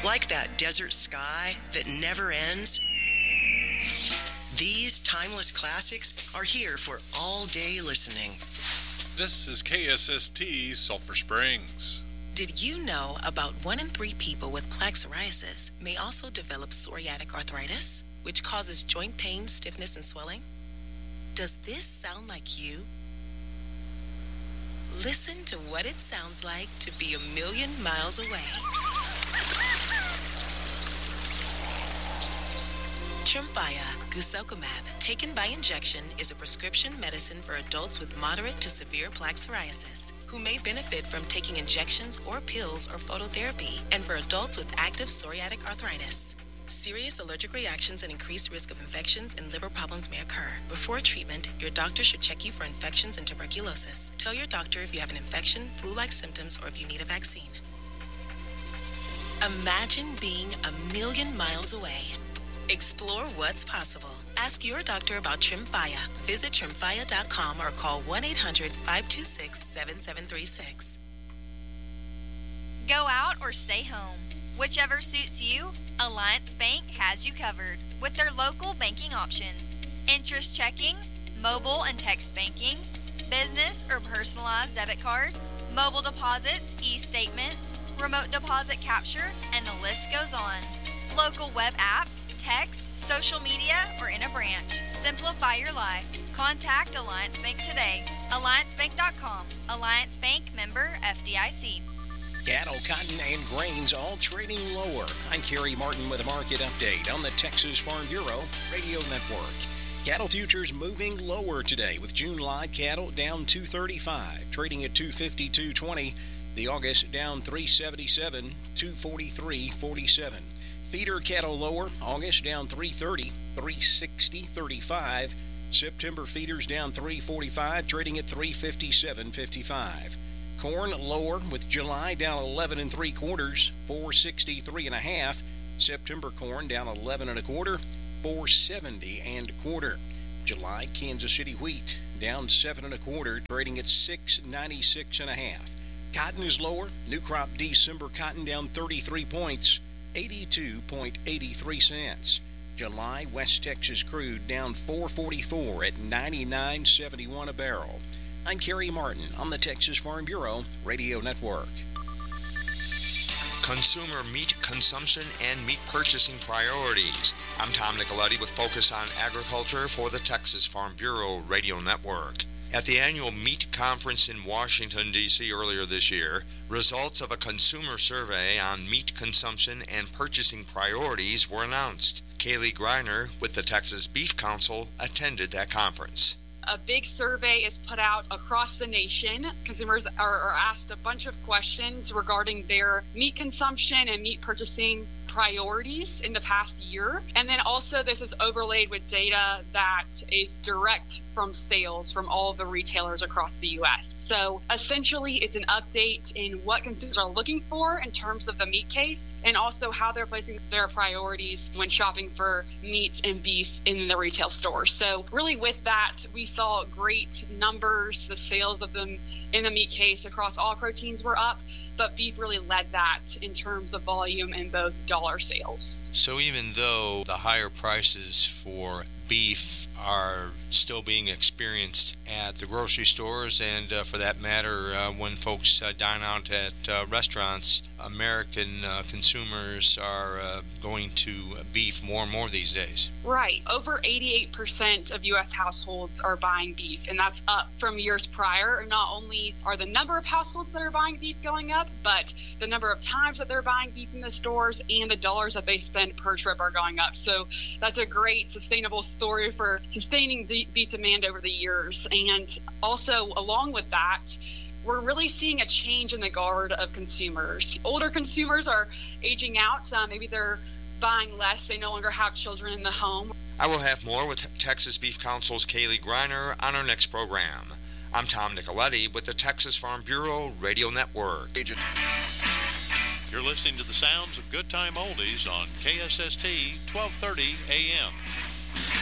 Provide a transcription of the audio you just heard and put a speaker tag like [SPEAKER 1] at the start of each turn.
[SPEAKER 1] Like that desert sky that never ends? These timeless classics are here for all-day listening.
[SPEAKER 2] This is KSST Sulphur Springs.
[SPEAKER 3] Did you know about 1 in 3 people with plaque psoriasis may also develop psoriatic arthritis, which causes joint pain, stiffness, and swelling? Does this sound like you? Listen to what it sounds like to be a million miles away. Tremfya guselkumab, taken by injection, is a prescription medicine for adults with moderate to severe plaque psoriasis who may benefit from taking injections or pills or phototherapy, and for adults with active psoriatic arthritis. Serious allergic reactions and increased risk of infections and liver problems may occur. Before treatment, your doctor should check you for infections and tuberculosis. Tell your doctor if you have an infection, flu-like symptoms, or if you need a vaccine. Imagine being a million miles away. Explore what's possible. Ask your doctor about Tremfya. Visit Tremfya.com or call 1-800-526-7736.
[SPEAKER 4] Go out or stay home. Whichever suits you, Alliance Bank has you covered with their local banking options. Interest checking, mobile and text banking, business or personalized debit cards, mobile deposits, e-statements, remote deposit capture, and the list goes on. Local web apps, text, social media, or in a branch. Simplify your life. Contact Alliance Bank today. AllianceBank.com. Alliance Bank, member FDIC.
[SPEAKER 5] Cattle, cotton, and grains all trading lower. I'm Kerry Martin with a market update on the Texas Farm Bureau Radio Network. Cattle futures moving lower today with June live cattle down 235, trading at 252.20. The August down 377, 243.47. Feeder cattle lower, August down 330, 360.35. September feeders down 345, trading at 357.55. Corn lower with July down 11 3/4, 463.5. September corn down 11 1/4, 470 1/4. July Kansas City wheat down 7 1/4, trading at 696.5. Cotton is lower. New crop December cotton down 33 points, 82.83 cents. July West Texas crude down 444 at 99.71 a barrel. I'm Kerry Martin on the Texas Farm Bureau Radio Network.
[SPEAKER 6] Consumer meat consumption and meat purchasing priorities. I'm Tom Nicoletti with Focus on Agriculture for the Texas Farm Bureau Radio Network. At the annual meat conference in Washington, D.C. earlier this year, results of a consumer survey on meat consumption and purchasing priorities were announced. Kaylee Greiner with the Texas Beef Council attended that conference.
[SPEAKER 7] A big survey is put out across the nation. Consumers are asked a bunch of questions regarding their meat consumption and meat purchasing priorities in the past year. And then also this is overlaid with data that is direct from sales from all of the retailers across the U.S. So essentially it's an update in what consumers are looking for in terms of the meat case and also how they're placing their priorities when shopping for meat and beef in the retail store. So really with that, we saw great numbers. The sales of them in the meat case across all proteins were up, but beef really led that in terms of volume and both dollar sales.
[SPEAKER 8] So even though the higher prices for beef are still being experienced at the grocery stores and for that matter when folks dine out at restaurants, American consumers are going to beef more and more these days.
[SPEAKER 7] Right. Over 88% of U.S. households are buying beef, and that's up from years prior. Not only are the number of households that are buying beef going up, but the number of times that they're buying beef in the stores and the dollars that they spend per trip are going up. So that's a great sustainable story for sustaining beef demand over the years. And also along with that, we're really seeing a change in the guard of consumers. Older consumers are aging out. Maybe they're buying less. They no longer have children in the home.
[SPEAKER 6] I will have more with Texas Beef Council's Kaylee Greiner on our next program. I'm Tom Nicoletti with the Texas Farm Bureau Radio Network.
[SPEAKER 2] Agent. You're listening to the sounds of Good Time Oldies on KSST 1230 AM.